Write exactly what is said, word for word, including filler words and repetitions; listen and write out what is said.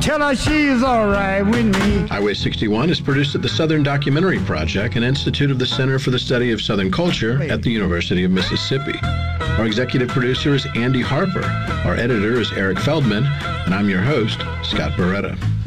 Tell her she's all right with me. Highway sixty-one is produced at the Southern Documentary Project, an institute of the Center for the Study of Southern Culture at the University of Mississippi. Our executive producer is Andy Harper. Our editor is Eric Feldman, and I'm your host, Scott Barretta.